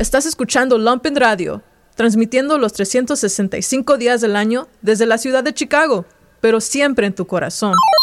Estás escuchando Lumpen Radio, transmitiendo los 365 días del año desde la ciudad de Chicago, pero siempre en tu corazón.